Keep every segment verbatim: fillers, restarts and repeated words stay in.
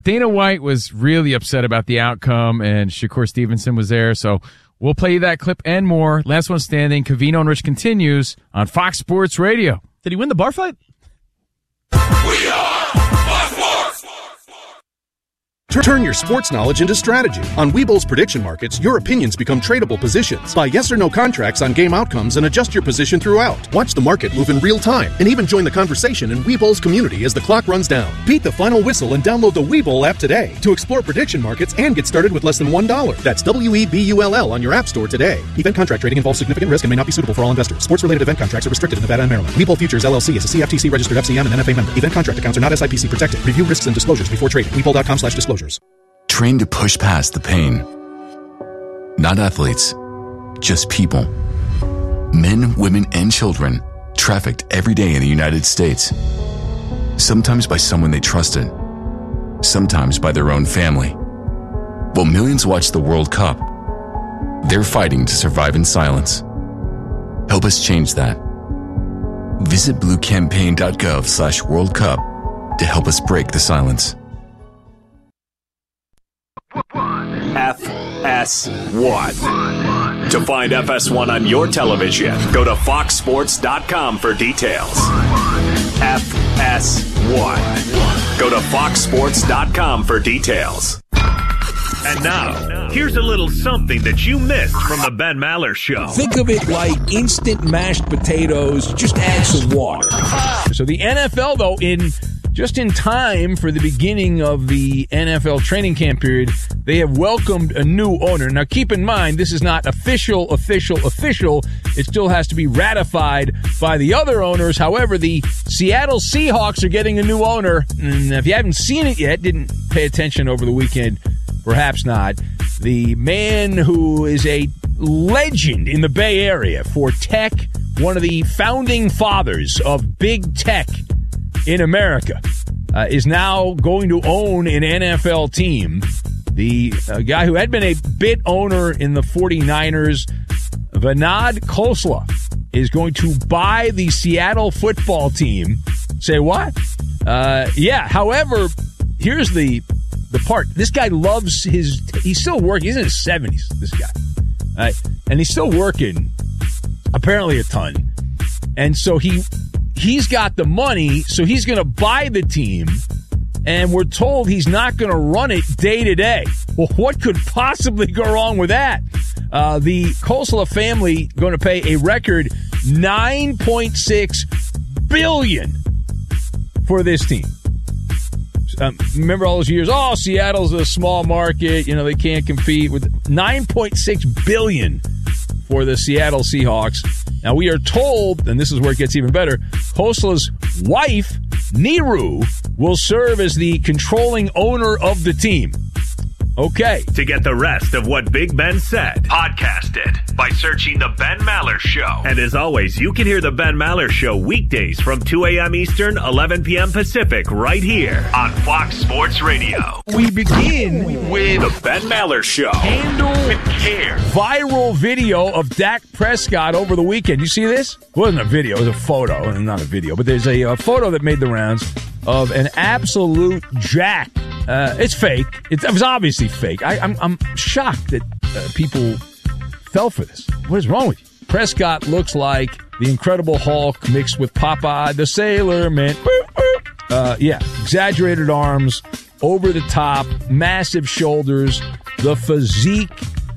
Dana White was really upset about the outcome, and Shakur Stevenson was there, so we'll play you that clip and more. Last one standing, Covino and Rich continues on Fox Sports Radio. Did he win the bar fight? We are Fox Sports! Turn your sports knowledge into strategy. On Webull's prediction markets, your opinions become tradable positions. Buy yes or no contracts on game outcomes and adjust your position throughout. Watch the market move in real time and even join the conversation in Webull's community as the clock runs down. Beat the final whistle and download the Webull app today to explore prediction markets and get started with less than one dollar. That's W E B U L L on your app store today. Event contract trading involves significant risk and may not be suitable for all investors. Sports-related event contracts are restricted in Nevada and Maryland. Webull Futures, L L C is a C F T C-registered F C M and N F A member. Event contract accounts are not S I P C protected. Review risks and disclosures before trading. Webull.com slash disclosures. Trained to push past the pain. Not athletes, just people. Men, women, and children trafficked every day in the United States. Sometimes by someone they trusted, sometimes by their own family. While millions watch the World Cup, they're fighting to survive in silence. Help us change that. Visit bluecampaign.gov slash World Cup to help us break the silence. F S one. To find F S one on your television, go to fox sports dot com for details. F S one. Go to fox sports dot com for details. And now, here's a little something that you missed from the Ben Maller Show. Think of it like instant mashed potatoes, just add some water. So the N F L, though, in just in time for the beginning of the N F L training camp period, they have welcomed a new owner. Now, keep in mind, this is not official, official, official. It still has to be ratified by the other owners. However, the Seattle Seahawks are getting a new owner. And if you haven't seen it yet, didn't pay attention over the weekend, perhaps not. The man who is a legend in the Bay Area for tech, one of the founding fathers of big tech in America, uh, is now going to own an N F L team. The uh, guy who had been a bit owner in the 49ers, Vinod Khosla, is going to buy the Seattle football team. Say what? Uh, yeah, however, here's the the part. This guy loves his, he's still working. He's in his seventies, this guy. Uh, and he's still working, apparently a ton. And so he... He's got the money, so he's going to buy the team, and we're told he's not going to run it day to day. Well, what could possibly go wrong with that? Uh, the Khosla family going to pay a record nine point six billion dollars for this team. Um, remember all those years? Oh, Seattle's a small market. You know, they can't compete with nine point six billion dollars for the Seattle Seahawks. Now, we are told, and this is where it gets even better, Khosla's wife, Neeru, will serve as the controlling owner of the team. Okay. To get the rest of what Big Ben said, podcast it by searching The Ben Maller Show. And as always, you can hear The Ben Maller Show weekdays from two a.m. Eastern, eleven p.m. Pacific, right here on Fox Sports Radio. We begin with The Ben Maller Show. Handle with care. Viral video of Dak Prescott over the weekend. You see this? It wasn't a video, it was a photo. Not a video, but there's a, a photo that made the rounds of an absolute jack. Uh, it's fake. It, it was obviously fake. I, I'm, I'm shocked that uh, people fell for this. What is wrong with you? Prescott looks like the Incredible Hulk mixed with Popeye the Sailor Man. Uh, yeah, exaggerated arms, over the top, massive shoulders, the physique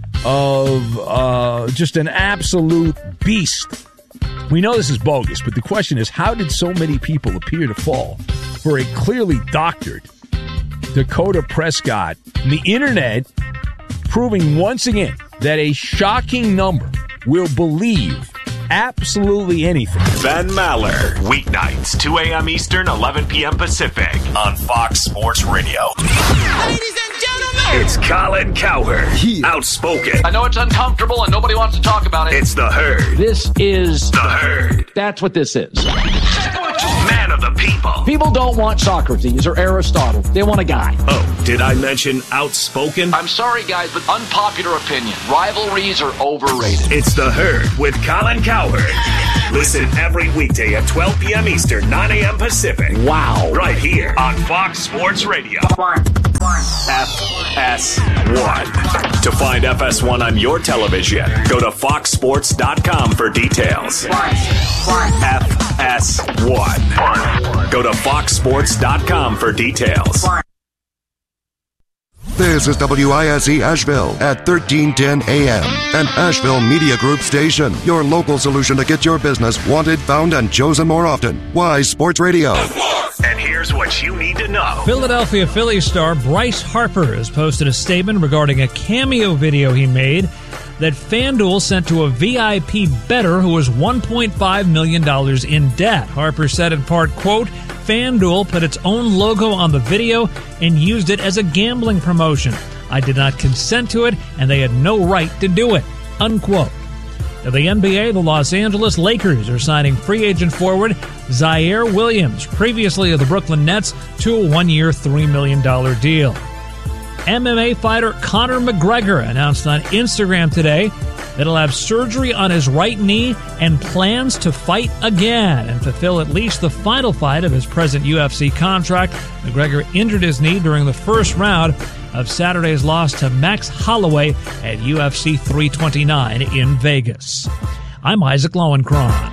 of uh, just an absolute beast. We know this is bogus, but the question is, how did so many people appear to fall for a clearly doctored Dakota Prescott? The internet proving once again that a shocking number will believe absolutely anything. Ben Maller, weeknights, two a.m. Eastern, eleven p.m. Pacific, on Fox Sports Radio. Ladies and gentlemen, it's Colin Cowherd, yeah. Outspoken. I know it's uncomfortable and nobody wants to talk about it. It's the Herd. This is the Herd. That's what this is. Man of the people. People don't want Socrates or Aristotle. They want a guy. Oh, did I mention outspoken? I'm sorry, guys, but unpopular opinion. Rivalries are overrated. It's the Herd with Colin Cowherd. Listen every weekday at twelve p.m. Eastern, nine a.m. Pacific. Wow. Right here on Fox Sports Radio. One, one. S one. To find F S one on your television, go to fox sports dot com for details. F S one. Go to fox sports dot com for details. This is W I S E Asheville at thirteen ten A M, an Asheville Media Group station. Your local solution to get your business wanted, found, and chosen more often. Wise Sports Radio. And here's what you need to know. Philadelphia Phillies star Bryce Harper has posted a statement regarding a cameo video he made that FanDuel sent to a V I P bettor who was one point five million dollars in debt. Harper said in part, quote, FanDuel put its own logo on the video and used it as a gambling promotion. I did not consent to it, and they had no right to do it, unquote. Now, the N B A, the Los Angeles Lakers are signing free agent forward Zaire Williams, previously of the Brooklyn Nets, to a one-year, three million dollars deal. M M A fighter Conor McGregor announced on Instagram today that he'll have surgery on his right knee and plans to fight again and fulfill at least the final fight of his present U F C contract. McGregor injured his knee during the first round of Saturday's loss to Max Holloway at U F C three twenty-nine in Vegas. I'm Isaac Lowenkron.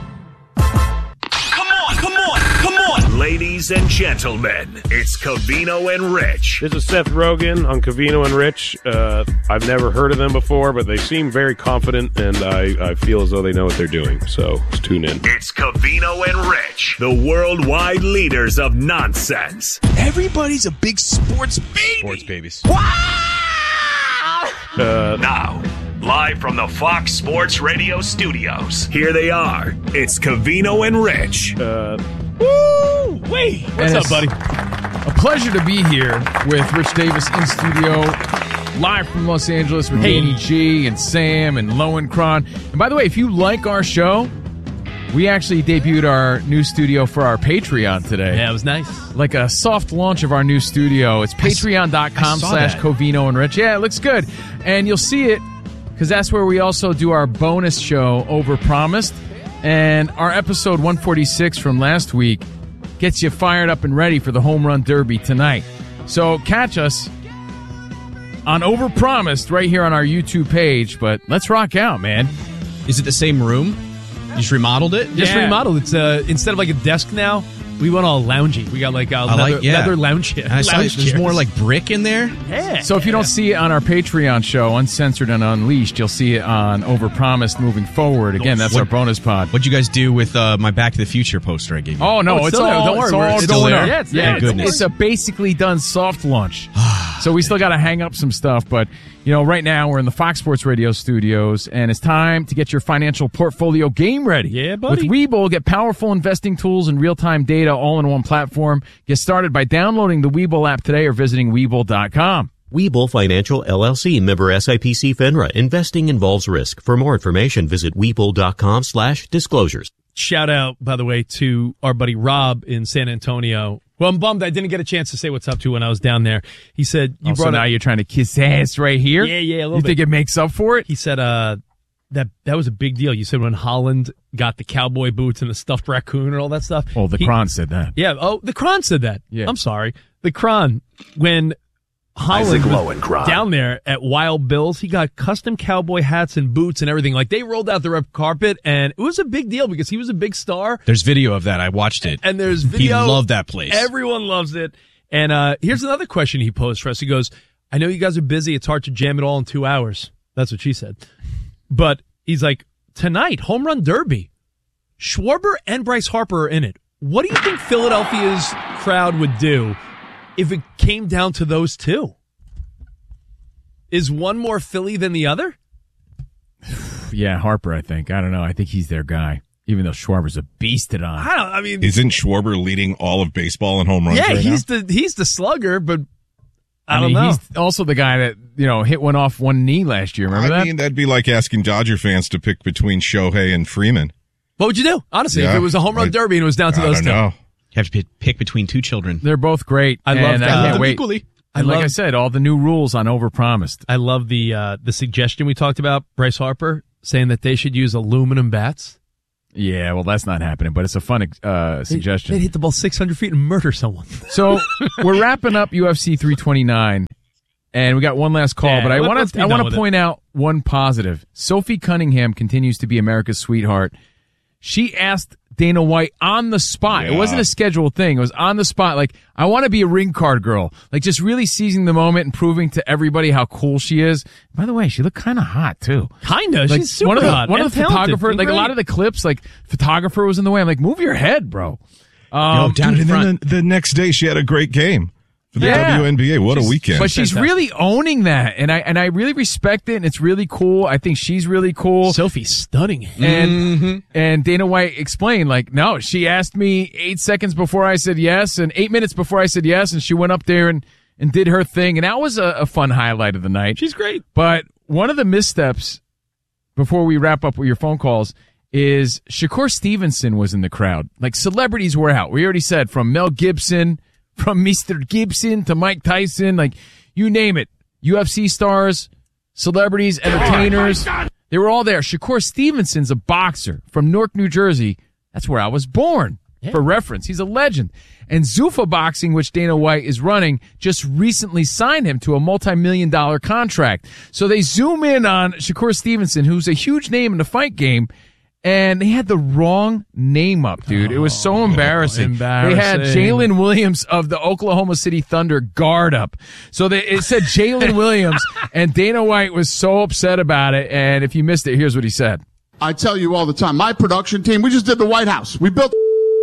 Ladies and gentlemen, it's Covino and Rich. This is Seth Rogen on Covino and Rich. Uh, I've never heard of them before, but they seem very confident, and I, I feel as though they know what they're doing. So let's tune in. It's Covino and Rich, the worldwide leaders of nonsense. Everybody's a big sports baby. Sports babies. Wow! Uh, now, live from the Fox Sports Radio studios, here they are. It's Covino and Rich. Uh... Woo! Wait, what's and up, buddy? A pleasure to be here with Rich Davis in studio, live from Los Angeles with Hey. Danny G and Sam and Lowenkron. And by the way, if you like our show, we actually debuted our new studio for our Patreon today. Yeah, it was nice. Like a soft launch of our new studio. It's patreon.com slash Covino and Rich. Yeah, it looks good. And you'll see it because that's where we also do our bonus show, Overpromised. And our episode one forty-six from last week gets you fired up and ready for the Home Run Derby tonight. So catch us on Overpromised right here on our YouTube page. But let's rock out, man. Is it the same room? You just remodeled it? Just Yeah. remodeled. It's uh, instead of like a desk now, we went all loungy. We got like a leather, like, yeah. leather lounge chair. And I saw lounge there's chairs. more like brick in there. Yeah. So if you don't see it on our Patreon show, Uncensored and Unleashed, you'll see it on Overpromised moving forward. Again, that's What- our bonus pod. What'd you guys do with uh, my Back to the Future poster I gave you? Oh, no, Oh, it's it's, still there. all, Don't worry, it's we're- all it's still going there? up. Yeah, it's there. yeah, Thank it's, goodness. it's a basically done soft launch. So we still got to hang up some stuff, but you know, right now we're in the Fox Sports Radio studios, and it's time to get your financial portfolio game ready. Yeah, buddy. With Webull, get powerful investing tools and real-time data all in one platform. Get started by downloading the Webull app today or visiting Webull dot com. Webull Financial, L L C, member S I P C FINRA. Investing involves risk. For more information, visit Webull dot com slash disclosures. Shout out, by the way, to our buddy Rob in San Antonio. Well, I'm bummed I didn't get a chance to say what's up to when I was down there. He said, you Oh, so brought now up- you're trying to kiss ass right here? Yeah, yeah, a little You bit. think it makes up for it? He said uh, that that was a big deal. You said when Holland got the cowboy boots and the stuffed raccoon and all that stuff. Oh, the He- Kron said that. Yeah. Oh, the Kron said that. Yeah. I'm sorry. The Kron, when Holland Isaac was Lowenkron. down there at Wild Bill's, he got custom cowboy hats and boots and everything. Like, they rolled out the red carpet, and it was a big deal because he was a big star. There's video of that. I watched it. And there's He video. loved that place. Everyone loves it. And uh, here's another question he posed for us. He goes, I know you guys are busy. It's hard to jam it all in two hours. That's what she said. But he's like, tonight, Home Run Derby. Schwarber and Bryce Harper are in it. What do you think Philadelphia's crowd would do if it came down to those two? Is one more Philly than the other? Yeah, Harper, I think. I don't know. I think he's their guy, even though Schwarber's a beast at on. I don't. I mean, Isn't Schwarber leading all of baseball in home runs yeah, right he's now? the he's the slugger, but I, I don't mean, know. he's also the guy that, you know, hit one off one knee last year. Remember I that? mean, that'd be like asking Dodger fans to pick between Shohei and Freeman. What would you do? Honestly, if Yeah, it was a home run I- derby and it was down to I those don't two. know. You have to pick- pick between two children. They're both great. I love and that. I I love can't them wait. equally. And I like love- I said, all the new rules on Overpromised. I love the uh, the suggestion we talked about, Bryce Harper saying that they should use aluminum bats. Yeah, well, that's not happening, but it's a fun uh, suggestion. They'd hit the ball six hundred feet and murder someone. So we're wrapping up U F C three twenty-nine, And we got one last call, Yeah, but I let- want let's be to I done want with to it. point out one positive. Sophie Cunningham continues to be America's sweetheart. She asked Dana White on the spot. Yeah. It wasn't a scheduled thing. It was on the spot. Like, I want to be a ring card girl. Like, just really seizing the moment and proving to everybody how cool she is. By the way, she looked kind of hot too. Kinda. Like, She's super one of the, hot One and of the talented. photographers, She's like a lot great. of the clips, like photographer was in the way. I'm like, move your head, bro. Um, Dude, and then the, the next day she had a great game for the Yeah. W N B A. What a She's- weekend! But she's really owning that, and I and I really respect it, and it's really cool. I think she's really cool. Sophie's stunning. And Mm-hmm. and Dana White explained, like, no, she asked me eight seconds before I said yes, and eight minutes before I said yes, and she went up there and, and did her thing, and that was a, a fun highlight of the night. She's great. But one of the missteps, before we wrap up with your phone calls, is Shakur Stevenson was in the crowd. Like, celebrities were out. We already said, from Mel Gibson, from Mister Gibson to Mike Tyson, like, you name it. U F C stars, celebrities, entertainers. They were all there. Shakur Stevenson's a boxer from Newark, New Jersey. That's where I was born. For reference, he's a legend. And Zuffa Boxing, which Dana White is running, just recently signed him to a multi-million dollar contract. So they zoom in on Shakur Stevenson, who's a huge name in the fight game, and they had the wrong name up, dude. It was so embarrassing. They had embarrassing. Jalen Williams of the Oklahoma City Thunder guard up. So they, it said Jalen Williams, and Dana White was so upset about it. And if you missed it, here's what he said. I tell you all the time, my production team, we just did the White House. We built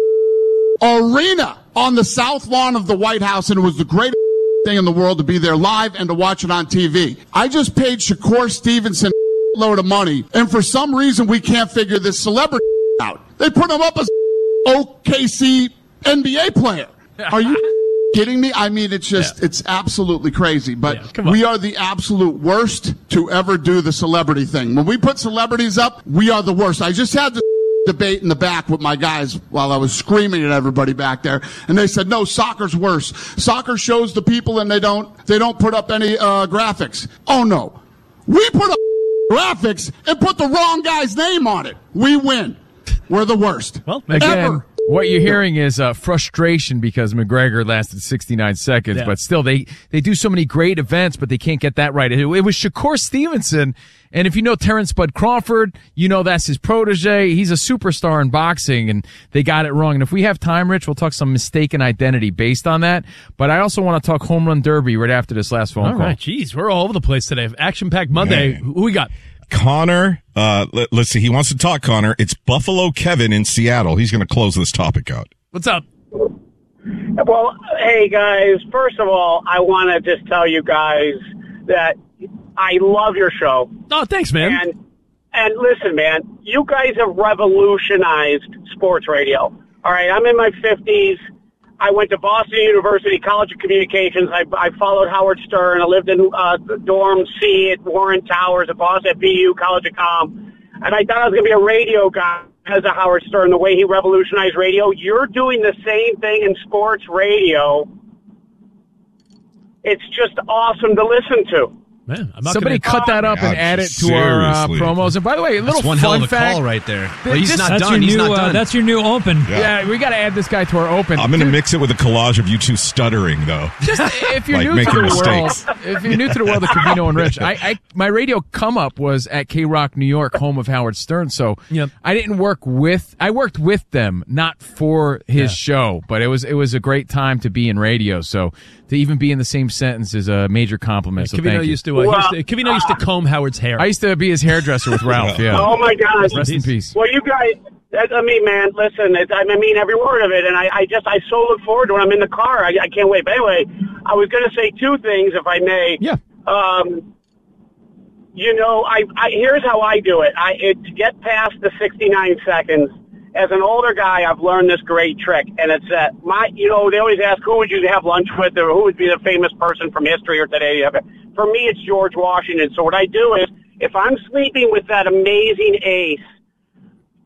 arena on the south lawn of the White House, and it was the greatest thing in the world to be there live and to watch it on T V. I just paid Shakur Stevenson a load of money, and for some reason we can't figure this celebrity out. They put him up as O K C N B A player. Are you kidding me? I mean, it's just, it's absolutely crazy. But we are the absolute worst to ever do the celebrity thing. When we put celebrities up, we are the worst. I just had this debate in the back with my guys while I was screaming at everybody back there, and they said, no, soccer's worse. Soccer shows the people and they don't, they don't put up any uh, graphics. Oh no. We put up graphics and put the wrong guy's name on it. We win. We're the worst. Well, Again, ever. what you're hearing is uh, frustration because McGregor lasted sixty-nine seconds, Yeah. but still they, they do so many great events, but they can't get that right. It, it was Shakur Stevenson, and if you know Terrence Bud Crawford, you know that's his protege. He's a superstar in boxing, and they got it wrong. And if we have time, Rich, we'll talk some mistaken identity based on that. But I also want to talk home run derby right after this last phone All call. right, geez, we're all over the place today. Action-packed Monday. Man. Who we got? Connor, uh, let, let's see. He wants to talk, Connor. It's Buffalo Kevin in Seattle. He's going to close this topic out. What's up? Well, hey guys, first of all, I want to just tell you guys that I love your show. Oh, thanks, man. And and listen, man, you guys have revolutionized sports radio. All right, I'm in my fifties. I went to Boston University College of Communications. I, I followed Howard Stern. I lived in uh, dorm C at Warren Towers at Boston at B U College of Com. And I thought I was going to be a radio guy because of Howard Stern, the way he revolutionized radio. You're doing the same thing in sports radio. It's just awesome to listen to. Man, I'm not Somebody gonna... cut that up and God, add it to our uh, seriously. promos. And by the way, a little That's one fun hell of a fact. call right there. But Th- he's this- not That's done. your He's new. not Uh, done. that's your new open. Yeah, we got to add this guy to our open. I'm going to mix it with a collage of you two stuttering, though. Just if you're Like new to making the mistakes. world, if you're new to the world of Covino and Rich, I, I my radio come up was at K Rock, New York, home of Howard Stern. So Yep. I didn't work with, I worked with them, not for his Yeah. show, but it was it was a great time to be in radio. So to even be in the same sentence is a major compliment. So Cavino thank you. used to. Uh, Well, he used to Cavino used to comb Howard's hair. I used to be his hairdresser with Ralph. Yeah. Oh my God! Rest in peace. Well, you guys, that, I mean, man, listen, it's, I mean every word of it, and I, I just, I so look forward to when I'm in the car. I, I can't wait. But anyway, I was going to say two things, if I may. Yeah. Um, you know, I, I here's how I do it. I it, to get past the sixty-nine seconds. As an older guy, I've learned this great trick, and it's that my, you know, they always ask who would you have lunch with, or who would be the famous person from history or today. For me, it's George Washington. So what I do is, if I'm sleeping with that amazing ace,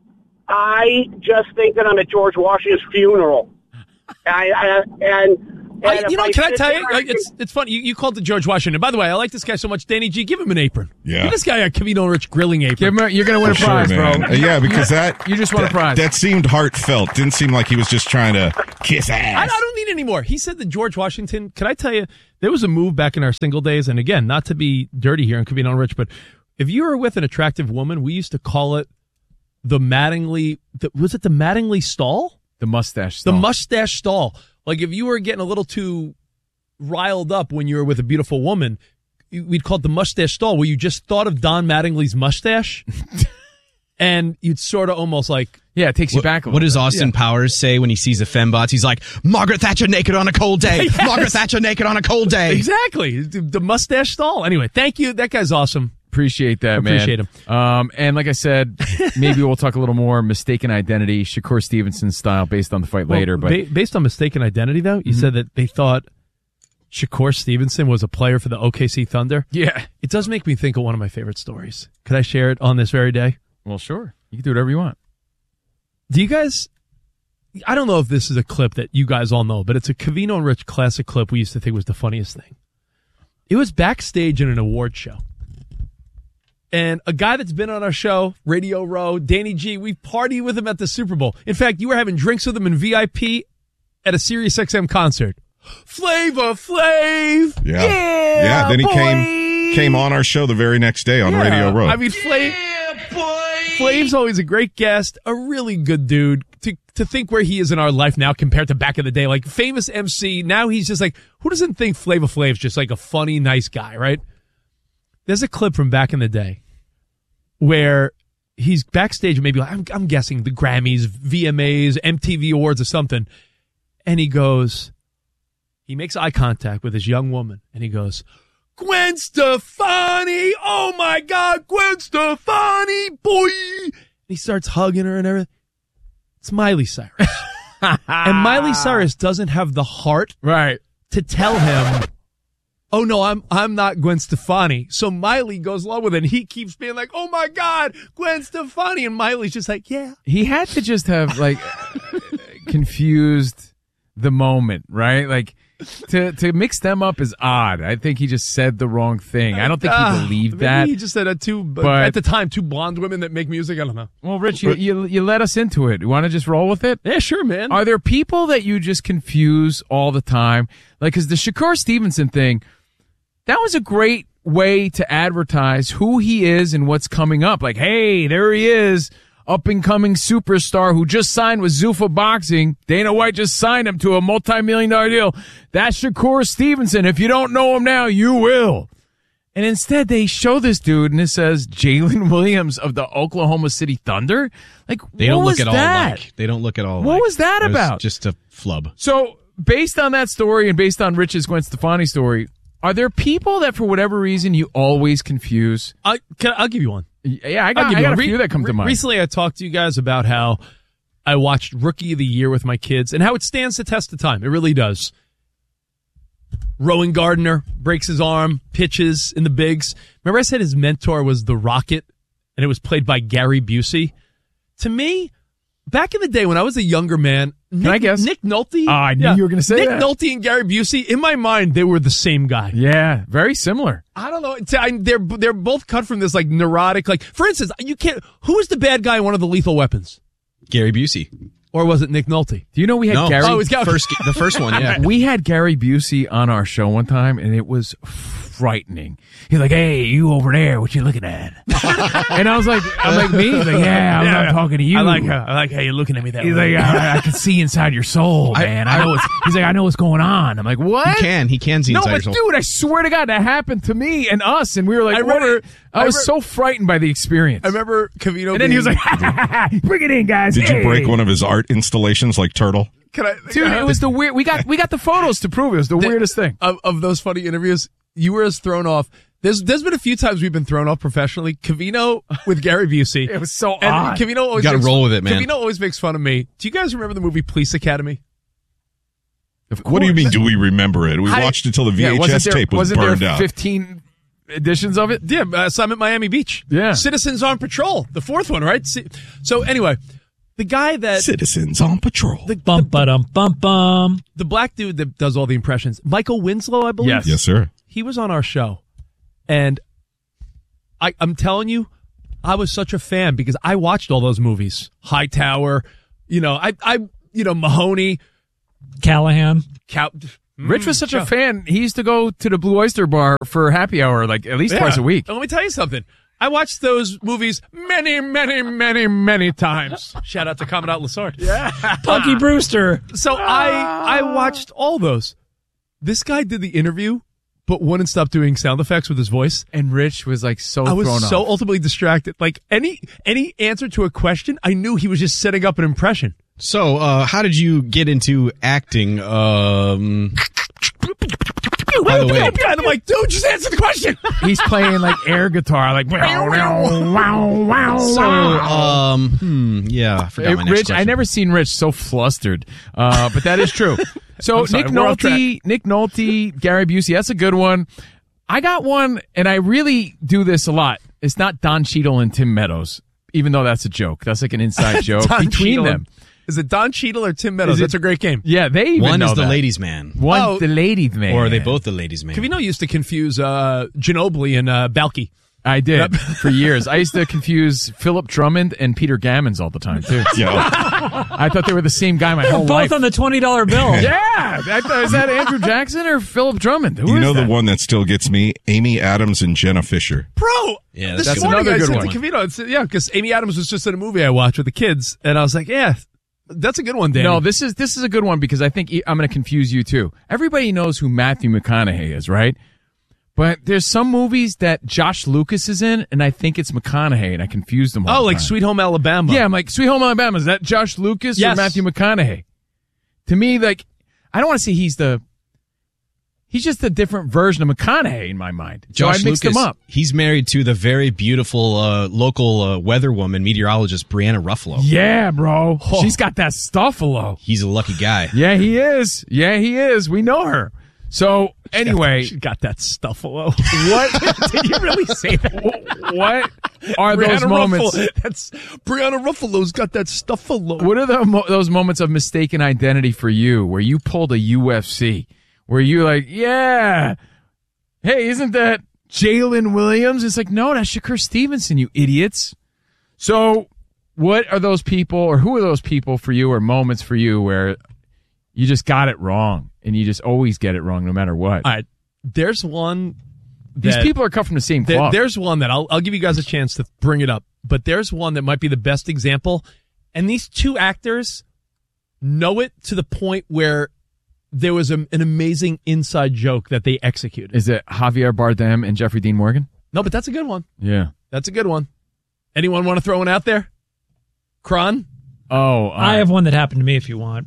I just think that I'm at George Washington's funeral. I, I, and And I, if you know, I can I sit tell you? there Like, it's it's funny. You, you called it George Washington. By the way, I like this guy so much. Danny G, give him an apron. Yeah. Give this guy a Covino and Rich grilling apron. Give him a, you're going to win a For prize, sure, man. bro. Uh, yeah, because that You just won a that- prize. That seemed heartfelt. Didn't seem like he was just trying to kiss I, ass. I don't need any more. He said that George Washington, can I tell you, there was a move back in our single days, and again, not to be dirty here on Covino and Rich, but if you were with an attractive woman, we used to call it the Mattingly, the, was it the Mattingly stall? The mustache stall. The mustache stall. Like if you were getting a little too riled up when you were with a beautiful woman, we'd call it the mustache stall, where you just thought of Don Mattingly's mustache, and you'd sort of almost like, yeah, it takes you What, back a what little does bit. Austin Yeah. Powers say when he sees a fembot? He's like, Margaret Thatcher naked on a cold day. Yes. Margaret Thatcher naked on a cold day. exactly, the, the mustache stall. Anyway, thank you. That guy's awesome. Appreciate that, man. Appreciate him. Um, and like I said, maybe we'll talk a little more mistaken identity, Shakur Stevenson style, based on the fight Well, later. But ba- based on mistaken identity, though, you said that they thought Shakur Stevenson was a player for the O K C Thunder. yeah, It does make me think of one of my favorite stories. Could I share it on this very day? well, sure, you can do whatever you want. Do you guys, I don't know if this is a clip that you guys all know, but it's a Covino and Rich classic clip we used to think was the funniest thing. It was backstage in an award show. And a guy that's been on our show, Radio Row, Danny G, we partied with him at the Super Bowl. In fact, you were having drinks with him in V I P at a Sirius X M concert. Flavor Flav! Yeah. Yeah, Yeah, then he boy! came came on our show the very next day on Yeah. Radio Row. I mean, Flav, Flav's always a great guest, a really good dude. To to think where he is in our life now compared to back in the day, like famous M C, now he's just like, who doesn't think Flavor Flav's just like a funny, nice guy, right? There's a clip from back in the day where he's backstage, maybe I'm, I'm guessing the Grammys, V M As, M T V Awards or something, and he goes, he makes eye contact with this young woman, and he goes, Gwen Stefani, oh my God, Gwen Stefani, boy. And he starts hugging her and everything. It's Miley Cyrus. And Miley Cyrus doesn't have the heart right to tell him, oh no, I'm I'm not Gwen Stefani. So Miley goes along with it, and he keeps being like, oh my God, Gwen Stefani. And Miley's just like, yeah. He had to just have like confused the moment, right? Like to to mix them up is odd. I think he just said the wrong thing. I don't think he Ah, believed maybe that. He just said uh, two, but but- at the time, two blonde women that make music. I don't know. Well, Rich, you, you you let us into it. You want to just roll with it? Yeah, sure, man. Are there people that you just confuse all the time? Like, because the Shakur Stevenson thing, that was a great way to advertise who he is and what's coming up. Like, hey, there he is, up-and-coming superstar who just signed with Zuffa Boxing. Dana White just signed him to a multi-million dollar deal. That's Shakur Stevenson. If you don't know him now, you will. And instead, they show this dude, and it says Jalen Williams of the Oklahoma City Thunder. Like, They what don't was look at that? all alike. They don't look at all What alike. was that It about? Just a flub. So, based on that story and based on Rich's Gwen Stefani story, are there people that, for whatever reason, you always confuse? I, can, I'll give you one. Yeah, I I'll got, give I you got one. a few Re- that come to re- mind. Recently, I talked to you guys about how I watched Rookie of the Year with my kids and how it stands the test of time. It really does. Rowan Gardner breaks his arm, pitches in the bigs. Remember I said his mentor was the Rocket, and it was played by Gary Busey? To me, back in the day when I was a younger man, Nick, I guess? Nick Nolte. Ah, I knew you were gonna say Nick that. Nolte and Gary Busey, in my mind, they were the same guy. Yeah, very similar. I don't know. It's- I- They're they're both cut from this like neurotic. Like, for instance, you can't. Who was the bad guy in one of the Lethal Weapons? Gary Busey. Or was it Nick Nolte? Do you know we had No. Gary? Oh, it's Gary. First, the first one, yeah. We had Gary Busey on our show one time, and it was frightening. He's like, "Hey, you over there? What you looking at?" And I was like, "I'm like me." He's like, "Yeah, I'm Yeah. not talking to you." I like how I like how you're looking at me that He's way. like, I, I can see inside your soul, I- man. I, I- know what's. He's like, I know what's going on. I'm like, what? He can. He can see No, inside but your soul. dude, I swear to God, that happened to me and us, and we were like, I what remember- are- I I was remember- so frightened by the experience. I remember Covino. and then he was being- like, "Bring it in, guys." Did you Hey. break one of his art installations like Turtle? Can I, Dude, it was the weird. We got we got the photos to prove it. It was the weirdest thing. of, of those funny interviews. You were as thrown off. There's there's been a few times we've been thrown off professionally. Covino with Gary Busey. It was so and odd. Covino always You gotta makes- roll with it, man. Covino always makes fun of me. Do you guys remember the movie Police Academy? Of What do you course. mean? Do we remember it? We I- watched it till the V Yeah, H S wasn't there, tape was wasn't burned there out. fifteen editions of it? Yeah, uh, Summit Miami Beach. Yeah. Citizens on Patrol, the fourth one, right? See- So anyway, The guy that Citizens on Patrol. The, bum ba dum bum bum. The black dude that does all the impressions, Michael Winslow, I believe. Yes, yes, sir. He was on our show, and I, I'm telling you, I was such a fan because I watched all those movies. Hightower, you know, I, I, you know, Mahoney, Callahan. Cal- Rich was such a fan. He used to go to the Blue Oyster Bar for happy hour like at least Yeah. twice a week. And let me tell you something. I watched those movies many, many, many, many times. Shout out to Commandant Lassard. Yeah. Punky Brewster. So I I watched all those. This guy did the interview, but wouldn't stop doing sound effects with his voice. And Rich was like so I was thrown so off. ultimately distracted. Like any any answer to a question, I knew he was just setting up an impression. So, uh, how did you get into acting? Um, by the way, And I'm like, dude, just answer the question. He's playing like air guitar, like wow, wow, wow, wow. so, um, hmm, yeah, I forgot my next Rich, question. I never seen Rich so flustered, uh, but that is true. So I'm sorry, Nick we're off Nolte, Nick Nolte, Gary Busey, that's a good one. I got one, and I really do this a lot. It's not Don Cheadle and Tim Meadows, even though that's a joke. That's like an inside joke Don between Cheadle. them. Is it Don Cheadle or Tim Meadows? Is it- That's a great game. Yeah, they even One know is the that. ladies' man. One, Oh. the ladies man. Or are they both the ladies' man? Cavino used to confuse uh, Ginobili and uh, Balky. I did for years. I used to confuse Philip Drummond and Peter Gammons all the time too. I thought they were the same guy my whole Both life. on the twenty dollar bill. Yeah, I thought, is that Andrew Jackson or Philip Drummond? Who you is know that? the one that still gets me? Amy Adams and Jenna Fisher. Bro, Yeah, this that's morning another I good said one. to Cavino, it's, yeah, because Amy Adams was just in a movie I watched with the kids, and I was like, yeah, that's a good one, Danny. No, this is this is a good one because I think I'm going to confuse you too. Everybody knows who Matthew McConaughey is, right? But there's some movies that Josh Lucas is in, and I think it's McConaughey, and I confuse them all. Oh, the like time. Sweet Home Alabama. Yeah, I'm like Sweet Home Alabama. Is that Josh Lucas Yes. or Matthew McConaughey? To me, like I don't want to say he's the. He's just a different version of McConaughey in my mind. So Josh I mixed Lucas, them up. He's married to the very beautiful uh, local uh, weatherwoman, meteorologist Brianna Ruffalo. Yeah, bro. Oh. She's got that stuffalo. He's a lucky guy. Yeah, he is. Yeah, he is. We know her. So anyway, She got that stuffalo. what Did you really say that? what are those Brianna moments? Ruffalo. That's Brianna Ruffalo's got that stuffalo. What are the, mo- those moments of mistaken identity for you, where you pulled a U F C, where you're like, yeah, hey, isn't that Jalen Williams? It's like, no, that's Shakur Stevenson, you idiots. So, what are those people, or who are those people for you, or moments for you where you just got it wrong, and you just always get it wrong no matter what? All right, there's one. These that- people are cut from the same There, cloth. there's one that I'll, I'll give you guys a chance to bring it up, but there's one that might be the best example. And these two actors know it to the point where there was a, an amazing inside joke that they executed. Is it Javier Bardem and Jeffrey Dean Morgan? No, but that's a good one. Yeah. That's a good one. Anyone want to throw one out there? Kron? Oh, I have one that happened to me if you want.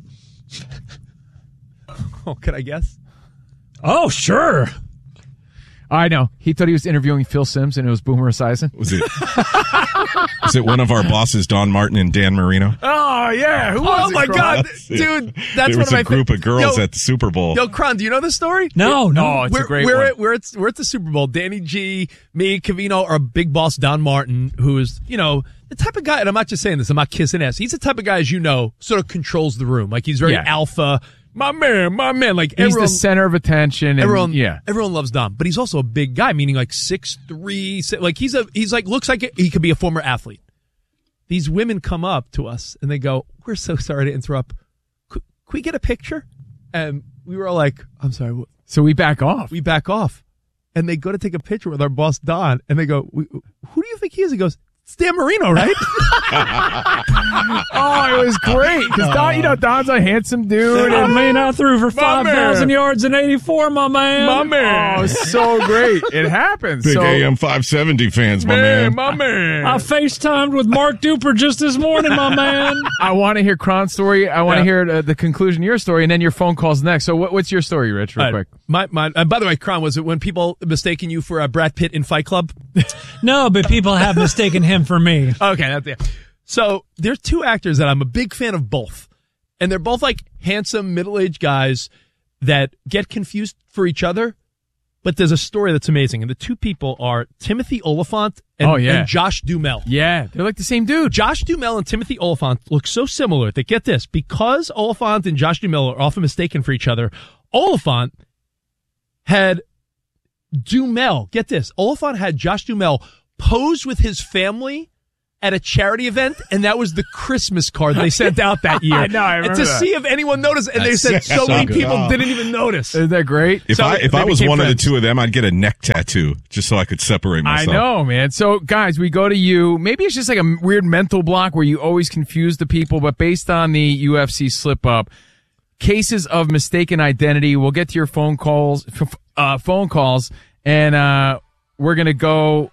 Oh, can I guess? Oh, sure. I know. He thought he was interviewing Phil Simms, and it was Boomer Esiason. Was it? Was it one of our bosses, Don Martin and Dan Marino? Oh, yeah. Who Oh, was it, my Kron? God. Dude, that's there one was of my a group fa- of girls Yo, at the Super Bowl. Yo, Kron, do you know this story? No, no. Oh, it's we're, a great we're one. At, we're, at, we're at the Super Bowl. Danny G, me, Cavino, our big boss, Don Martin, who is, you know, the type of guy, and I'm not just saying this, I'm not kissing ass. He's the type of guy, as you know, sort of controls the room. Like, he's very Yeah. alpha. My man, my man. Like, He's everyone, the center of attention. And, everyone, yeah. everyone loves Don, but he's also a big guy, meaning like six three, like he's a, he's like, looks like he could be a former athlete. These women come up to us and they go, "We're so sorry to interrupt. Could, could we get a picture?" And we were all like, "I'm sorry." What? So we back off. We back off. And they go to take a picture with our boss, Don, and they go, "Who do you think he is?" He goes, "It's Dan Marino, right?" Oh, it was great. Because Don, you know, Don's a handsome dude. I And, mean, I threw for five thousand yards in eighty-four, my man. my man. Oh, so great. It happens. Big so, A M five seventy fans, my man. my man. I FaceTimed with Mark Duper just this morning, my man. I want to hear Kron's story. I want to Yeah. hear uh, the conclusion of your story, and then your phone calls next. So what, what's your story, Rich, real All quick? right. My, my, and by the way, Kron, was it when people mistaken you for uh, Brad Pitt in Fight Club? No, but people have mistaken him for me. Okay, that's it. So there's two actors that I'm a big fan of both. And they're both like handsome, middle-aged guys that get confused for each other. But there's a story that's amazing, and the two people are Timothy Oliphant and, Oh, yeah. and Josh Duhamel. Yeah, they're like the same dude. Josh Duhamel and Timothy Oliphant look so similar that, get this, because Oliphant and Josh Duhamel are often mistaken for each other, Oliphant had Duhamel, get this, Oliphant had Josh Duhamel pose with his family at a charity event, and that was the Christmas card they sent out that year. I know, I remember And to that. see if anyone noticed, and That's they said sick. so So many good. people Oh. didn't even notice. Isn't that great? If So I if they I was became one of friends. the two of them, I'd get a neck tattoo just so I could separate I myself. know, man. So, guys, we go to you. Maybe it's just like a weird mental block where you always confuse the people, but based on the U F C slip up, cases of mistaken identity, we'll get to your phone calls, f- uh, phone calls, and uh, we're going to go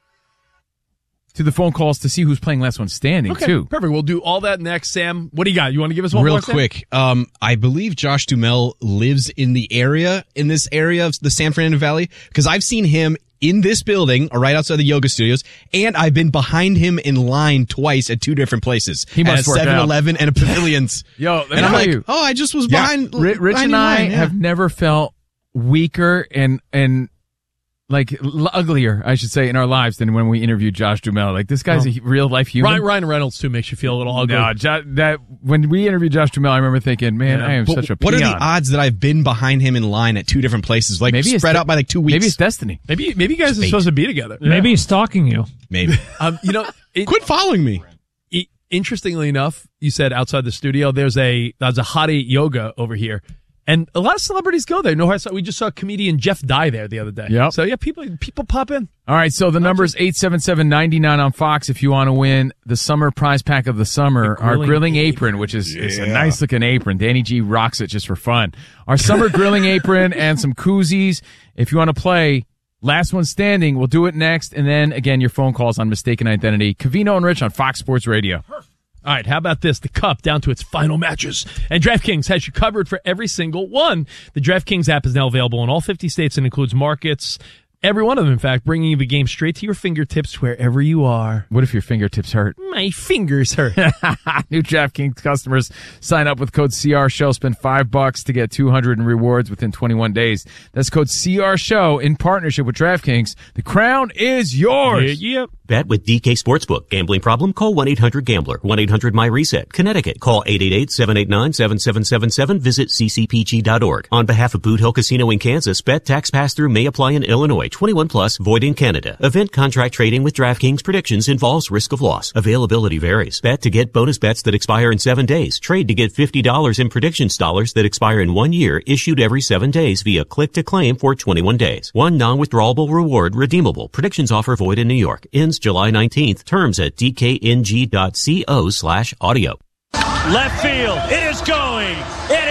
to the phone calls to see who's playing last one standing, Okay, too. perfect. We'll do all that next. Sam, what do you got? You want to give us one Real more, Sam? quick, um, I believe Josh Duhamel lives in the area, in this area of the San Fernando Valley, because I've seen him in this building, or right outside the yoga studios, and I've been behind him in line twice at two different places. He must at a work out. seven eleven and a Pavilions. Yo, let me and I'm tell like, you. oh, I just was Yeah, behind. Ri- Rich behind and in I line, yeah. have never felt weaker and and like l- uglier, I should say, in our lives than when we interviewed Josh Duhamel. Like, this guy's Oh. a real life human. Ryan, Ryan Reynolds, too, makes you feel a little ugly. No, Jo- that when we interviewed Josh Duhamel, I remember thinking, man, Yeah. I am But such a what are peon. the odds that I've been behind him in line at two different places, like Maybe it's spread de- out by like two weeks? Maybe it's destiny. Maybe maybe you guys are Fate. supposed to be together. Maybe he's stalking you. Maybe. Um, you know, it, Quit following me. it- interestingly enough, you said outside the studio, there's a there's a hot eight yoga over here, and a lot of celebrities go there. No, I saw, we just saw comedian Jeff Dye there the other day. Yep. So yeah, people people pop in. All right, so the number is eight seven seven, nine nine on Fox if you want to win the summer prize pack of the summer, The our grilling grilling apron, which is, is a Yeah. nice looking apron. Danny G rocks it just for fun. Our summer grilling apron and some koozies. If you want to play last one standing, we'll do it next. And then again, your phone calls on mistaken identity. Covino and Rich on Fox Sports Radio. All right, how about this? The Cup down to its final matches. And DraftKings has you covered for every single one. The DraftKings app is now available in all fifty states and includes markets, every one of them, in fact, bringing you the game straight to your fingertips wherever you are. What if your fingertips hurt? My fingers hurt. New DraftKings customers sign up with code C R Show. Spend five bucks to get two hundred in rewards within twenty-one days. That's code C R Show in partnership with DraftKings. The crown is yours. Yeah, yeah. Bet with D K Sportsbook. Gambling problem? Call one eight hundred gambler. one eight hundred my reset. Connecticut. Call eight eight eight, seven eight nine, seven seven seven seven. Visit c c p g dot org. On behalf of Boot Hill Casino in Kansas, bet tax pass-through may apply in Illinois. twenty-one plus, void in Canada. Event contract trading with DraftKings predictions involves risk of loss. Availability varies. Bet to get bonus bets that expire in seven days. Trade to get fifty dollars in predictions dollars that expire in one year, issued every seven days via click to claim for twenty-one days. One non-withdrawable reward redeemable. Predictions offer void in New York. Ends July nineteenth. Terms at d k n g dot co slash audio. Left field. It is going. It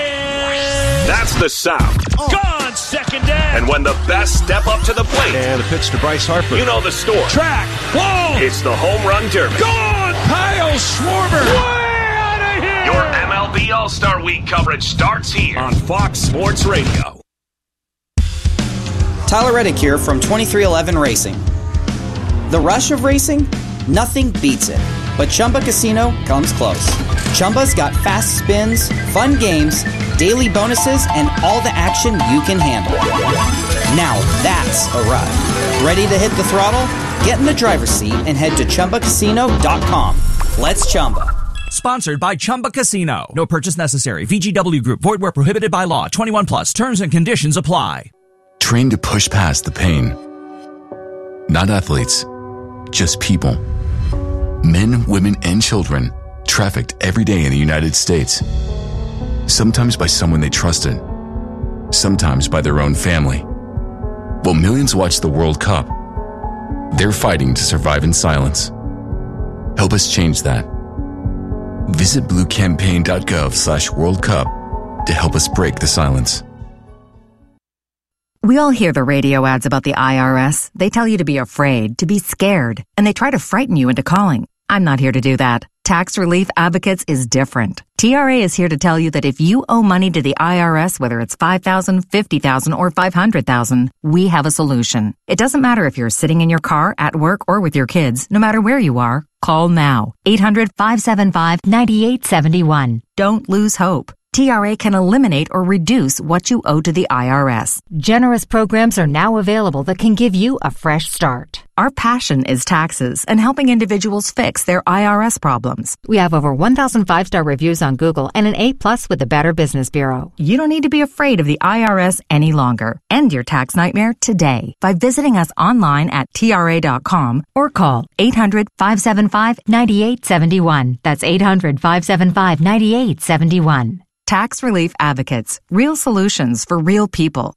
is. That's the sound. Gone. Second down. And when the best step up to the plate. And the pitch to Bryce Harper. You know the story. Track. Whoa. It's the home run derby. Gone. Kyle Schwarber. Way out of here. Your M L B All-Star Week coverage starts here on Fox Sports Radio. Tyler Reddick here from twenty-three eleven Racing. The rush of racing? Nothing beats it. But Chumba Casino comes close. Chumba's got fast spins, fun games, daily bonuses, and all the action you can handle. Now that's a ride. Ready to hit the throttle? Get in the driver's seat and head to chumba casino dot com. Let's Chumba. Sponsored by Chumba Casino. No purchase necessary. V G W Group. Void where prohibited by law. twenty-one plus. Terms and conditions apply. Trained to push past the pain. Not athletes, just people. Men, women, and children trafficked every day in the United States. Sometimes by someone they trusted. Sometimes by their own family. While millions watch the World Cup, they're fighting to survive in silence. Help us change that. Visit blue campaign dot gov slash World Cup to help us break the silence. We all hear the radio ads about the I R S. They tell you to be afraid, to be scared, and they try to frighten you into calling. I'm not here to do that. Tax Relief Advocates is different. T R A is here to tell you that if you owe money to the I R S, whether it's five thousand dollars, fifty thousand dollars, or five hundred thousand dollars, we have a solution. It doesn't matter if you're sitting in your car, at work, or with your kids. No matter where you are, call now. eight hundred, five seven five, nine eight seven one. Don't lose hope. T R A can eliminate or reduce what you owe to the I R S. Generous programs are now available that can give you a fresh start. Our passion is taxes and helping individuals fix their I R S problems. We have over one thousand five-star reviews on Google and an A plus with the Better Business Bureau. You don't need to be afraid of the I R S any longer. End your tax nightmare today by visiting us online at T R A dot com or call eight hundred, five seven five, nine eight seven one. That's eight hundred, five seven five, nine eight seven one. Tax Relief Advocates. Real solutions for real people.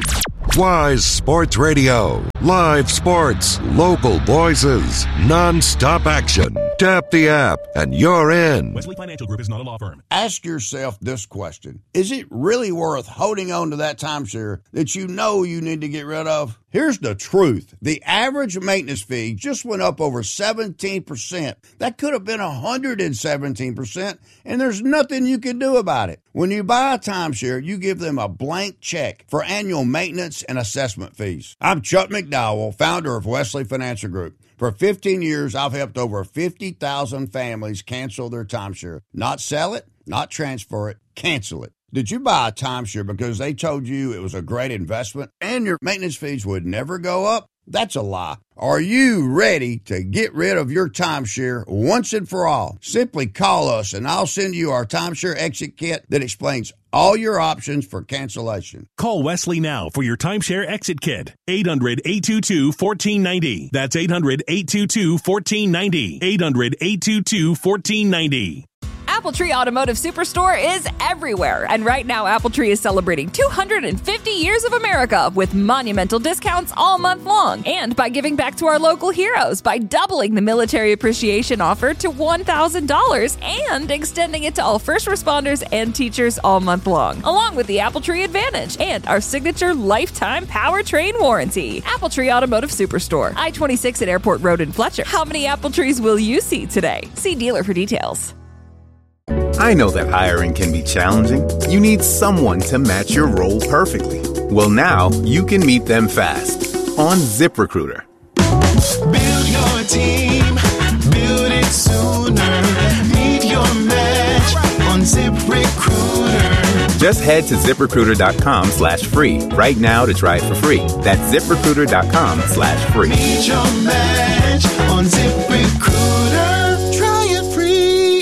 Wise Sports Radio. Live sports, local voices, non-stop action. Tap the app and you're in. Wesley Financial Group is not a law firm. Ask yourself this question. Is it really worth holding on to that timeshare that you know you need to get rid of? Here's the truth. The average maintenance fee just went up over seventeen percent. That could have been one hundred seventeen percent, and there's nothing you can do about it. When you buy a timeshare, you give them a blank check for annual maintenance and assessment fees. I'm Chuck McDowell, founder of Wesley Financial Group. For fifteen years, I've helped over fifty thousand families cancel their timeshare. Not sell it, not transfer it, cancel it. Did you buy a timeshare because they told you it was a great investment and your maintenance fees would never go up? That's a lie. Are you ready to get rid of your timeshare once and for all? Simply call us and I'll send you our timeshare exit kit that explains all your options for cancellation. Call Wesley now for your timeshare exit kit. eight hundred, eight two two, one four nine zero. That's eight hundred, eight two two, one four nine zero. eight hundred, eight two two, one four nine zero. Appletree Automotive Superstore is everywhere. And right now, Appletree is celebrating two hundred fifty years of America with monumental discounts all month long. And by giving back to our local heroes by doubling the military appreciation offer to one thousand dollars and extending it to all first responders and teachers all month long, along with the Appletree Advantage and our signature lifetime powertrain warranty. Appletree Automotive Superstore, I twenty-six at Airport Road in Fletcher. How many apple trees will you see today? See dealer for details. I know that hiring can be challenging. You need someone to match your role perfectly. Well, now you can meet them fast on ZipRecruiter. Build your team, build it sooner. Meet your match on ZipRecruiter. Just head to ZipRecruiter.com slash free right now to try it for free. That's ZipRecruiter.com slash free. Meet your match on ZipRecruiter. Try it free.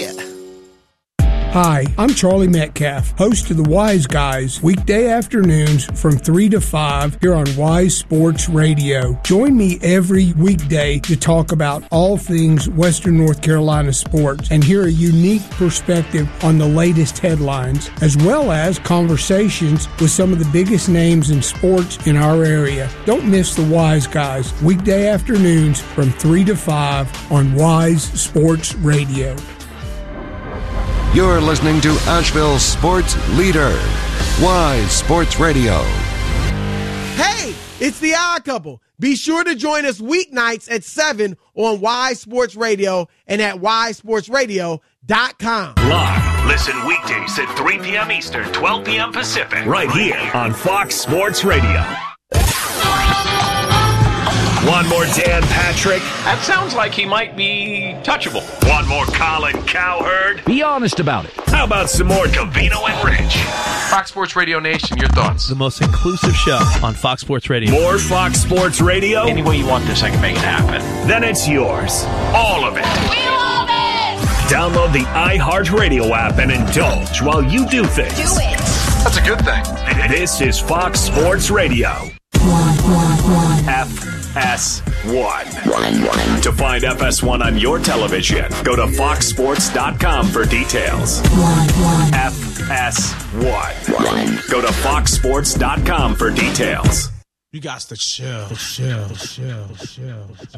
Hi, I'm Charlie Metcalf, host of the Wise Guys, weekday afternoons from three to five here on Wise Sports Radio. Join me every weekday to talk about all things Western North Carolina sports and hear a unique perspective on the latest headlines, as well as conversations with some of the biggest names in sports in our area. Don't miss the Wise Guys, weekday afternoons from three to five on Wise Sports Radio. You're listening to Asheville's sports leader, Wise Sports Radio. Hey, it's the Odd Couple. Be sure to join us weeknights at seven on Wise Sports Radio and at wise sports radio dot com. Live. Listen weekdays at three p.m. Eastern, twelve p.m. Pacific. Right here on Fox Sports Radio. One more Dan Patrick. That sounds like he might be touchable. One more Colin Cowherd. Be honest about it. How about some more Covino and Rich? Fox Sports Radio Nation, your thoughts? The most inclusive show on Fox Sports Radio. More Fox Sports Radio? Any way you want this, I can make it happen. Then it's yours. All of it. We love it! Download the iHeartRadio app and indulge while you do things. Do it! That's a good thing. This is Fox Sports Radio. F S one. To find F S one on your television, go to fox sports dot com for details. F S one. Go to fox sports dot com for details. You got to chill, chill, chill, chill.